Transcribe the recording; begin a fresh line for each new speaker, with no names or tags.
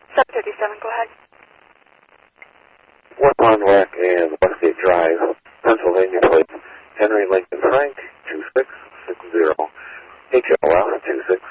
757, go ahead.
One Rack and Westgate Drive, Pennsylvania plate, Henry Lincoln Frank, 2660, HLF 2660.